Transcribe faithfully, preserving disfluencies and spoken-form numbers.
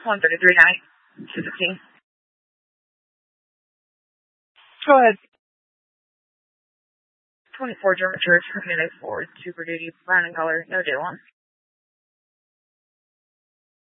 one thirty-three night, two fifteen. Go ahead. twenty-four German Church, Community Forward, Super Duty, brown in color, no day one.